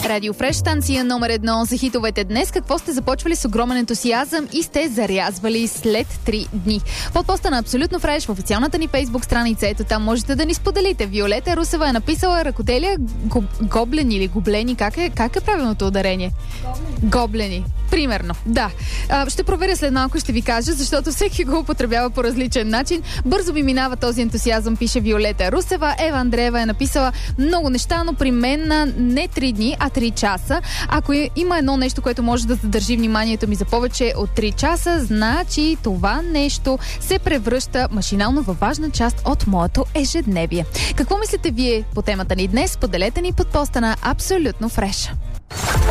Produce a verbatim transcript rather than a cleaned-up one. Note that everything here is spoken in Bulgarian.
Радио Фреш, станция номер едно за хитовете днес. Какво сте започвали с огромен ентусиазъм и сте зарязвали след три дни? Под поста на Абсолютно Фреш в официалната ни фейсбук страница, ето там можете да ни споделите. Виолета Русева е написала ръкоделия гоб... гоблени или гоблени. Как е, как е правилното ударение? Гоблени. Гоблени. Примерно, да. А, ще проверя след малко и ще ви кажа, защото всеки го употребява по различен начин. Бързо ми минава този ентусиазъм, пише Виолета Русева. Ева Андреева е написала много неща, но при мен на не три дни, а три часа. Ако има едно нещо, което може да задържи вниманието ми за повече от три часа, значи това нещо се превръща машинално във важна част от моето ежедневие. Какво мислите вие по темата ни днес? Поделете ни под поста на Абсолютно Фреш.